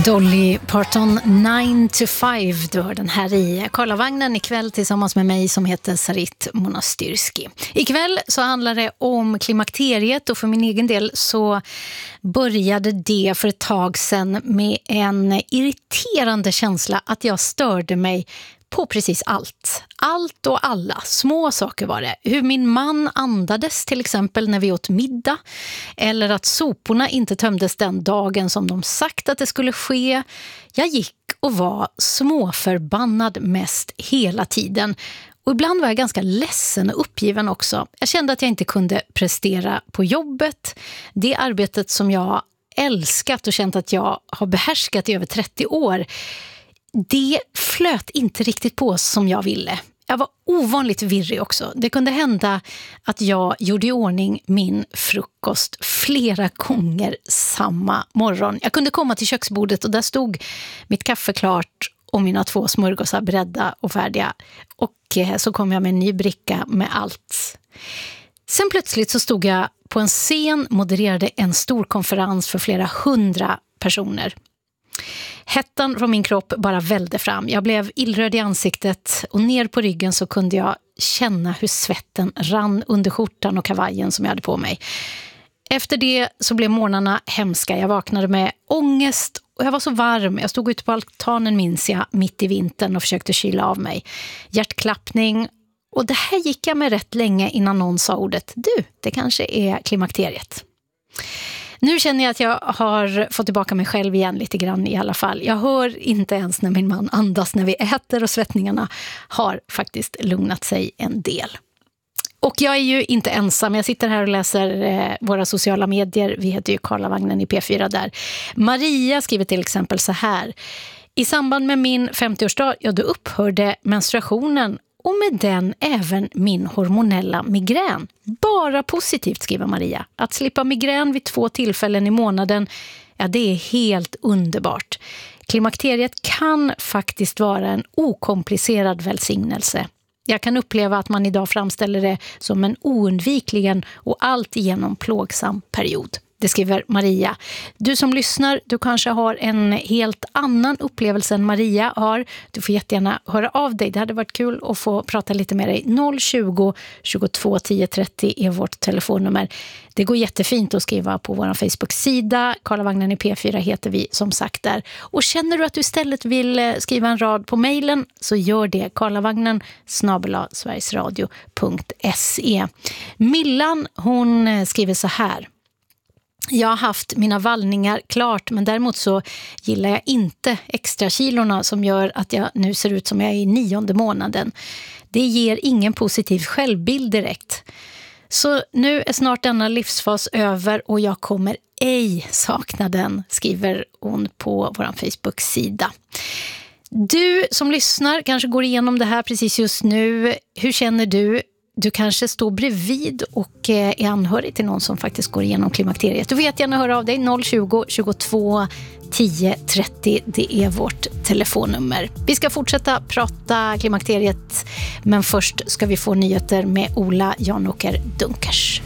Dolly Parton 9 to 5, du hör den här i Karlavagnen ikväll tillsammans med mig som heter Sarit Monastyrski. Ikväll så handlar det om klimakteriet och för min egen del så började det för ett tag sedan med en irriterande känsla att jag störde mig på precis allt. Allt och alla. Små saker var det. Hur min man andades till exempel när vi åt middag. Eller att soporna inte tömdes den dagen som de sagt att det skulle ske. Jag gick och var småförbannad mest hela tiden. Och ibland var jag ganska ledsen och uppgiven också. Jag kände att jag inte kunde prestera på jobbet. Det arbetet som jag älskat och känt att jag har behärskat i över 30 år. Det flöt inte riktigt på som jag ville. Jag var ovanligt virrig också. Det kunde hända att jag gjorde i ordning min frukost flera gånger samma morgon. Jag kunde komma till köksbordet och där stod mitt kaffe klart och mina 2 smörgåsar beredda och färdiga. Och så kom jag med en ny bricka med allt. Sen plötsligt så stod jag på en scen, modererade en stor konferens för flera 100 personer. Hettan från min kropp bara välde fram. Jag blev illröd i ansiktet och ner på ryggen så kunde jag känna hur svetten rann under skjortan och kavajen som jag hade på mig. Efter det så blev morgnarna hemska. Jag vaknade med ångest och jag var så varm. Jag stod ute på altanen minns jag mitt i vintern och försökte kyla av mig. Hjärtklappning och det här gick jag med rätt länge innan någon sa ordet. Du, det kanske är klimakteriet. Nu känner jag att jag har fått tillbaka mig själv igen lite grann i alla fall. Jag hör inte ens när min man andas när vi äter och svettningarna har faktiskt lugnat sig en del. Och jag är ju inte ensam. Jag sitter här och läser våra sociala medier. Vi heter ju Karlavagnen i P4 där. Maria skriver till exempel så här. I samband med min 50-årsdag, då upphörde menstruationen och med den även min hormonella migrän. Bara positivt, skriver Maria. Att slippa migrän vid 2 tillfällen i månaden, ja det är helt underbart. Klimakteriet kan faktiskt vara en okomplicerad välsignelse. Jag kan uppleva att man idag framställer det som en oundvikligen och alltigenom plågsam period. Det skriver Maria. Du som lyssnar, du kanske har en helt annan upplevelse än Maria har. Du får jättegärna höra av dig. Det hade varit kul att få prata lite med dig. 020 22 10 30 är vårt telefonnummer. Det går jättefint att skriva på vår Facebook-sida. Karlavagnen i P4 heter vi som sagt där. Och känner du att du istället vill skriva en rad på mejlen så gör det. karlavagnen@sverigesradio.se. Millan, hon skriver så här. Jag har haft mina vallningar klart men däremot så gillar jag inte extra kilorna som gör att jag nu ser ut som jag är i 9:e månaden. Det ger ingen positiv självbild direkt. Så nu är snart denna livsfas över och jag kommer ej sakna den, skriver hon på vår Facebook-sida. Du som lyssnar kanske går igenom det här precis just nu. Hur känner du? Du kanske står bredvid och är anhörig till någon som faktiskt går igenom klimakteriet. Du vet gärna höra av dig. 020 22 10 30. Det är vårt telefonnummer. Vi ska fortsätta prata klimakteriet. Men först ska vi få nyheter med Ola Janåker Dunkers.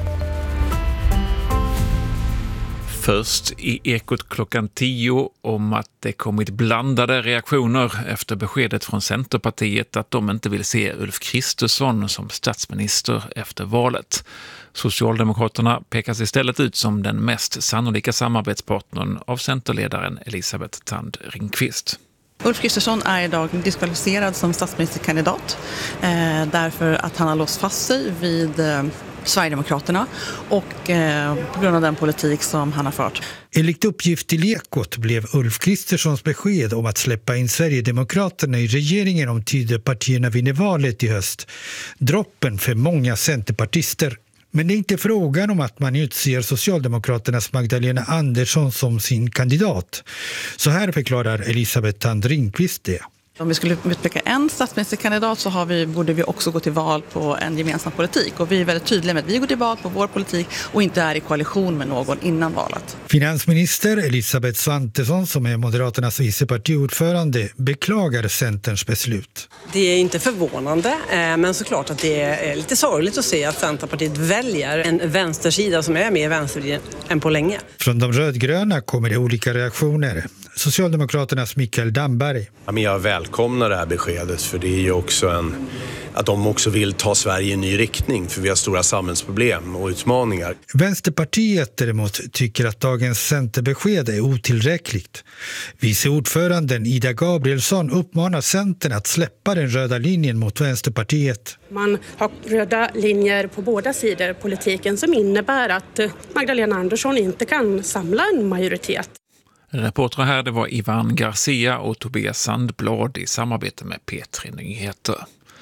Först i Ekot klockan 10 om att det kommit blandade reaktioner efter beskedet från Centerpartiet att de inte vill se Ulf Kristersson som statsminister efter valet. Socialdemokraterna pekas istället ut som den mest sannolika samarbetspartnern av centerledaren Elisabeth Thand Ringqvist. Ulf Kristersson är idag diskvalificerad som statsministerkandidat därför att han har låst fast sig vid Sverigedemokraterna och på grund av den politik som han har fört. Enligt uppgift till Ekot blev Ulf Kristerssons besked om att släppa in Sverigedemokraterna i regeringen om Tidöpartierna vinner valet i höst droppen för många centerpartister. Men det är inte frågan om att man utser Socialdemokraternas Magdalena Andersson som sin kandidat. Så här förklarar Elisabeth Thand Ringqvist det. Om vi skulle utpeka en statsministerkandidat så borde vi också gå till val på en gemensam politik. Och vi är väldigt tydliga med att vi går till val på vår politik och inte är i koalition med någon innan valet. Finansminister Elisabeth Svantesson, som är Moderaternas vicepartiordförande, beklagar Centerns beslut. Det är inte förvånande, men såklart att det är lite sorgligt att se att Centerpartiet väljer en vänstersida som är mer vänster än på länge. Från de rödgröna kommer det olika reaktioner. Socialdemokraternas Mikael Damberg. Jag välkomnar det här beskedet, för det är ju också att de också vill ta Sverige i en ny riktning, för vi har stora samhällsproblem och utmaningar. Vänsterpartiet däremot tycker att dagens centerbesked är otillräckligt. Vice ordföranden Ida Gabrielsson uppmanar Centern att släppa den röda linjen mot Vänsterpartiet. Man har röda linjer på båda sidor politiken som innebär att Magdalena Andersson inte kan samla en majoritet. Reportrar här, det var Ivan Garcia och Tobias Sandblad i samarbete med P3 Nyheter.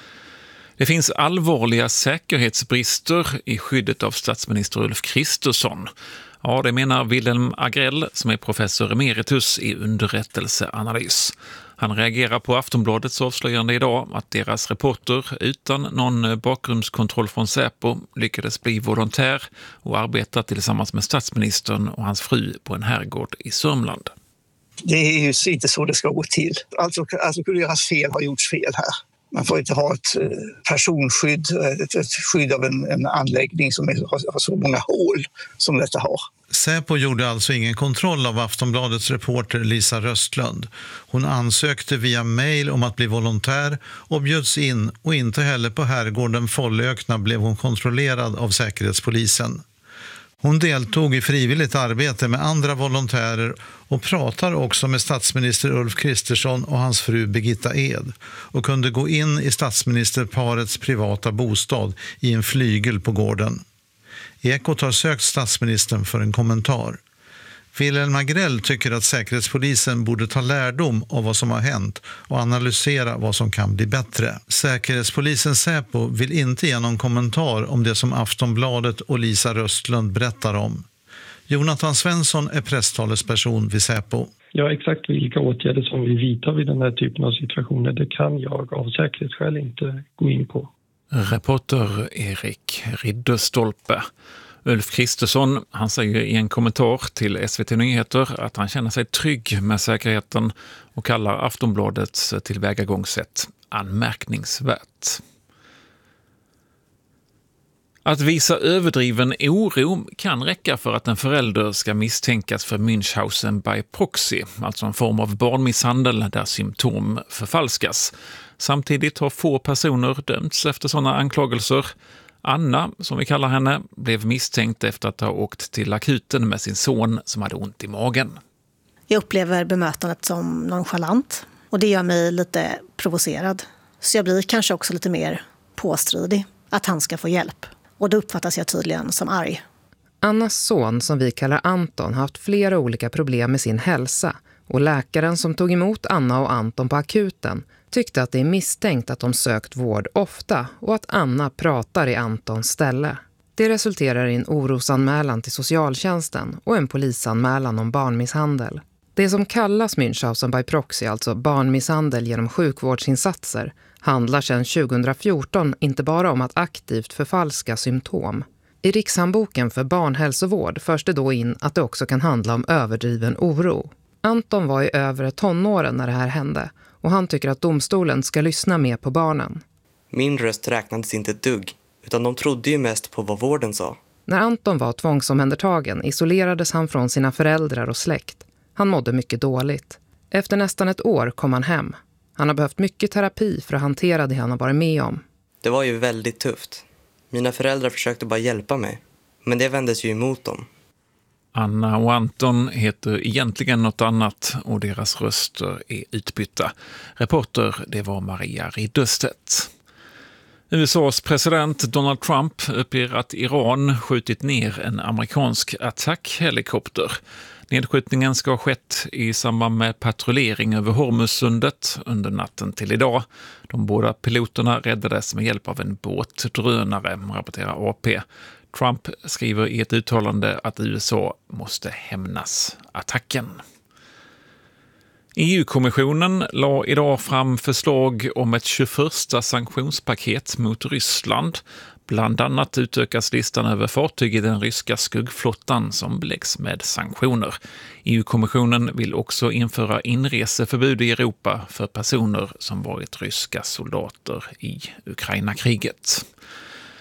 Det finns allvarliga säkerhetsbrister i skyddet av statsminister Ulf Kristersson. Ja, det menar Wilhelm Agrell som är professor emeritus i underrättelseanalys. Han reagerar på Aftonbladets avslöjande idag att deras reporter utan någon bakgrundskontroll från Säpo lyckades bli volontär och arbeta tillsammans med statsministern och hans fru på en herrgård i Sörmland. Det är ju inte så det ska gå till. Alltså kunde göras fel, har gjorts fel här. Man får inte ha ett personskydd, ett skydd av en anläggning som har så många hål som detta har. Säpo gjorde alltså ingen kontroll av Aftonbladets reporter Lisa Röstlund. Hon ansökte via mejl om att bli volontär och bjöds in, och inte heller på herrgården Follökna blev hon kontrollerad av Säkerhetspolisen. Hon deltog i frivilligt arbete med andra volontärer och pratar också med statsminister Ulf Kristersson och hans fru Birgitta Ed och kunde gå in i statsministerparets privata bostad i en flygel på gården. Ekot har sökt statsministern för en kommentar. Wilhelm Agrell tycker att Säkerhetspolisen borde ta lärdom av vad som har hänt och analysera vad som kan bli bättre. Säkerhetspolisen Säpo vill inte ge någon kommentar om det som Aftonbladet och Lisa Röstlund berättar om. Jonathan Svensson är presstalesperson vid Säpo. Ja, exakt vilka åtgärder som vi vidtar vid den här typen av situationer, det kan jag av säkerhetsskäl inte gå in på. Reporter Erik Ridderstolpe. Ulf Kristersson, han säger i en kommentar till SVT Nyheter att han känner sig trygg med säkerheten och kallar Aftonbladets tillvägagångssätt anmärkningsvärt. Att visa överdriven oro kan räcka för att en förälder ska misstänkas för Münchhausen by proxy, alltså en form av barnmisshandel där symptom förfalskas. Samtidigt har få personer dömts efter sådana anklagelser. Anna, som vi kallar henne, blev misstänkt efter att ha åkt till akuten med sin son som hade ont i magen. Jag upplever bemötandet som nonchalant och det gör mig lite provocerad. Så jag blir kanske också lite mer påstridig att han ska få hjälp. Och då uppfattas jag tydligen som arg. Annas son, som vi kallar Anton, har haft flera olika problem med sin hälsa. Och läkaren som tog emot Anna och Anton på akuten tyckte att det är misstänkt att de sökt vård ofta och att Anna pratar i Antons ställe. Det resulterar i en orosanmälan till socialtjänsten och en polisanmälan om barnmisshandel. Det som kallas Münchhausen by proxy, alltså barnmisshandel genom sjukvårdsinsatser, handlar sedan 2014 inte bara om att aktivt förfalska symptom. I Rikshandboken för barnhälsovård förs det då in att det också kan handla om överdriven oro. Anton var i övre tonåren när det här hände och han tycker att domstolen ska lyssna mer på barnen. Min röst räknades inte ett dugg, utan de trodde ju mest på vad vården sa. När Anton var tvångsomhändertagen isolerades han från sina föräldrar och släkt. Han mådde mycket dåligt. Efter nästan ett år kom han hem. Han har behövt mycket terapi för att hantera det han har varit med om. Det var ju väldigt tufft. Mina föräldrar försökte bara hjälpa mig, men det vändes ju emot dem. Anna och Anton heter egentligen något annat och deras röster är utbytta. Reporter, det var Maria Ridderstedt. USAs president Donald Trump uppger att Iran skjutit ner en amerikansk attackhelikopter. Nedskjutningen ska ha skett i samband med patrullering över Hormuzsundet under natten till idag. De båda piloterna räddades med hjälp av en båtdrönare, rapporterar AP. Trump skriver i ett uttalande att USA måste hämnas attacken. EU-kommissionen la idag fram förslag om ett 21:a sanktionspaket mot Ryssland. Bland annat utökas listan över fartyg i den ryska skuggflottan som beläggs med sanktioner. EU-kommissionen vill också införa inreseförbud i Europa för personer som varit ryska soldater i Ukraina-kriget.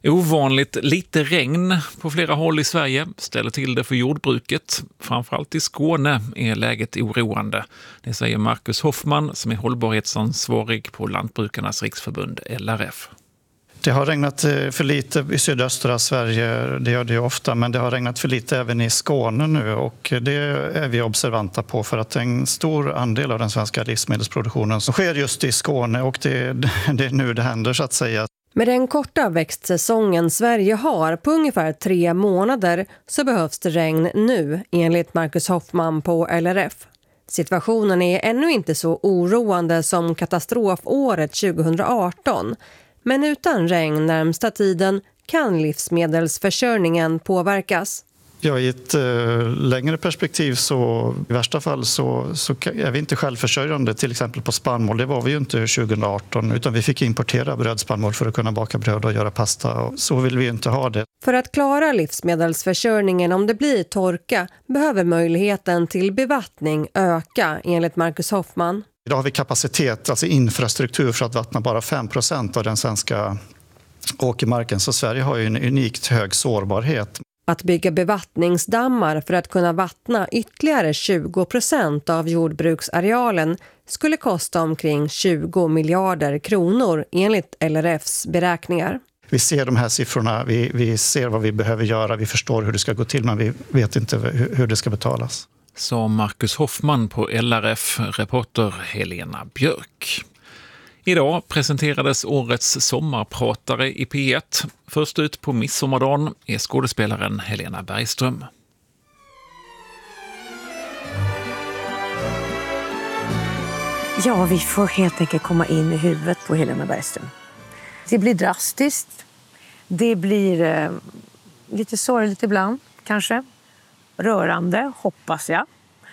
Ovanligt lite regn på flera håll i Sverige ställer till det för jordbruket. Framförallt i Skåne är läget oroande. Det säger Marcus Hoffman som är hållbarhetsansvarig på Lantbrukarnas riksförbund LRF. Det har regnat för lite i sydöstra Sverige, det gör det ofta, men det har regnat för lite även i Skåne nu och det är vi observanta på för att en stor andel av den svenska livsmedelsproduktionen som sker just i Skåne och det är nu det händer så att säga. Med den korta växtsäsongen Sverige har på ungefär 3 månader så behövs det regn nu, enligt Marcus Hoffman på LRF. Situationen är ännu inte så oroande som katastrofåret 2018, men utan regn närmsta tiden kan livsmedelsförsörjningen påverkas. Ja, i ett längre perspektiv så i värsta fall så är vi inte självförsörjande till exempel på spannmål. Det var vi ju inte 2018 utan vi fick importera brödspannmål för att kunna baka bröd och göra pasta. Och så vill vi inte ha det. För att klara livsmedelsförsörjningen om det blir torka behöver möjligheten till bevattning öka enligt Marcus Hoffman. Idag har vi kapacitet, alltså infrastruktur för att vattna bara 5% av den svenska åkermarken. Så Sverige har ju en unikt hög sårbarhet. Att bygga bevattningsdammar för att kunna vattna ytterligare 20% av jordbruksarealen skulle kosta omkring 20 miljarder kronor enligt LRFs beräkningar. Vi ser de här siffrorna, vi ser vad vi behöver göra, vi förstår hur det ska gå till men vi vet inte hur det ska betalas. Sa Marcus Hoffman på LRF, reporter Helena Björk. Idag presenterades årets sommarpratare i P1. Först ut på midsommardagen är skådespelaren Helena Bergström. Ja, vi får helt enkelt komma in i huvudet på Helena Bergström. Det blir drastiskt. Det blir lite sorgligt ibland, kanske. Rörande, hoppas jag.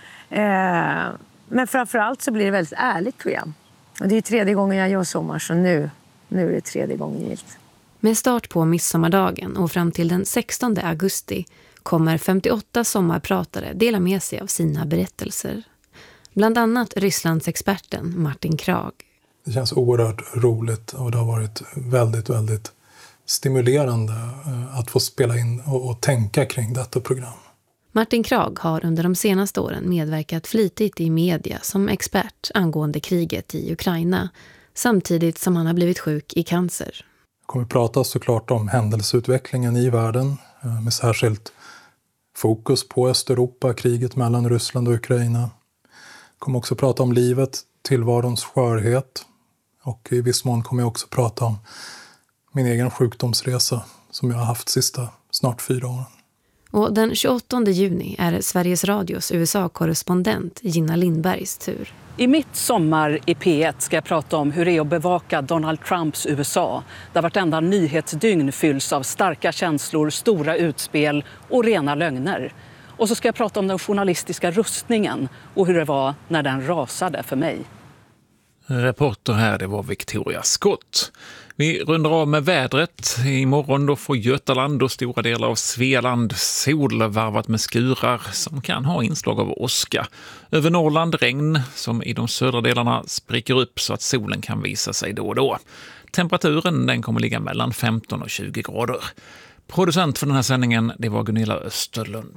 Men framförallt så blir det väldigt ärligt, tror jag. Och det är 3:e gången jag gör sommar, så nu är det 3:e gången gilt. Med start på midsommardagen och fram till den 16 augusti kommer 58 sommarpratare dela med sig av sina berättelser. Bland annat Rysslandsexperten Martin Krag. Det känns oerhört roligt och det har varit väldigt, väldigt stimulerande att få spela in och tänka kring detta program. Martin Krag har under de senaste åren medverkat flitigt i media som expert angående kriget i Ukraina, samtidigt som han har blivit sjuk i cancer. Jag kommer prata såklart om händelseutvecklingen i världen med särskilt fokus på Östeuropa, kriget mellan Ryssland och Ukraina. Jag kommer också prata om livet, tillvarons skörhet och i viss mån kommer jag också prata om min egen sjukdomsresa som jag har haft sista snart 4 åren. Och den 28 juni är Sveriges Radios USA-korrespondent Gina Lindbergs tur. I mitt sommar i P1 ska jag prata om hur det är att bevaka Donald Trumps USA. Där vartenda nyhetsdygn fylls av starka känslor, stora utspel och rena lögner. Och så ska jag prata om den journalistiska rustningen och hur det var när den rasade för mig. Reporter här, det var Victoria Scott. Vi rundar av med vädret. Imorgon då får Götaland och stora delar av Svealand sol varvat med skurar som kan ha inslag av åska. Över Norrland regn som i de södra delarna spricker upp så att solen kan visa sig då och då. Temperaturen den kommer ligga mellan 15 och 20 grader. Producent för den här sändningen det var Gunilla Österlund.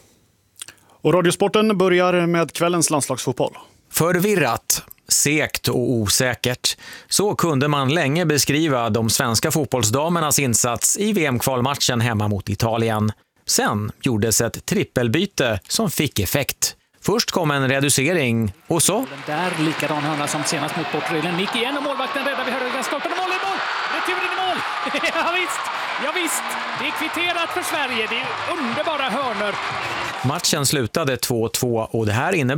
Och Radiosporten börjar med kvällens landslagsfotboll. Förvirrat, segt och osäkert. Så kunde man länge beskriva de svenska fotbollsdamernas insats i VM-kvalmatchen hemma mot Italien. Sen gjordes ett trippelbyte som fick effekt. Först kom en reducering och så... Där likadan hörna som senast mot bortregeln. Nick igen och målvakten räddar vid högra stolpen. Mål i mål! Returen i mål! Ja visst! Det är kvitterat för Sverige. Det är underbara hörnor. Matchen slutade 2-2 och det här innebär